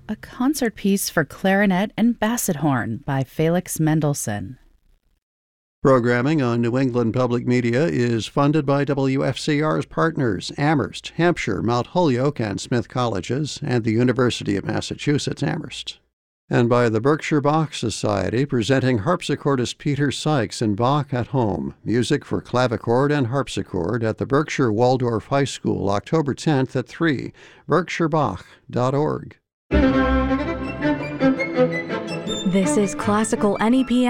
a concert piece for clarinet and basset horn by Felix Mendelssohn. Programming on New England Public Media is funded by WFCR's partners, Amherst, Hampshire, Mount Holyoke, and Smith Colleges, and the University of Massachusetts Amherst. And by the Berkshire Bach Society, presenting harpsichordist Peter Sykes in Bach at Home, music for clavichord and harpsichord at the Berkshire Waldorf High School, October 10th at 3, berkshirebach.org. This is Classical NEP